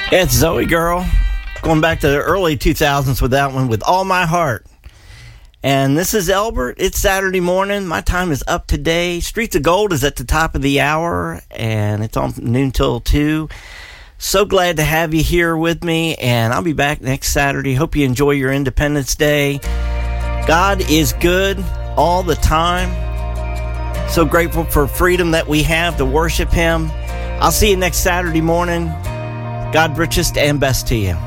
It's Zoe Girl. Going back to the early 2000s with that one, With All My Heart. And this is Elbert. It's Saturday morning. My time is up today. Streets of Gold is at the top of the hour, and it's on noon till 2. So glad to have you here with me, and I'll be back next Saturday. Hope you enjoy your Independence Day. God is good all the time. So grateful for freedom that we have to worship Him. I'll see you next Saturday morning. God richest and best to you.